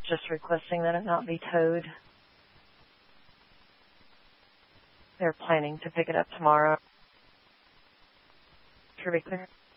just requesting that it not be towed. They're planning to pick it up tomorrow. Should be clear.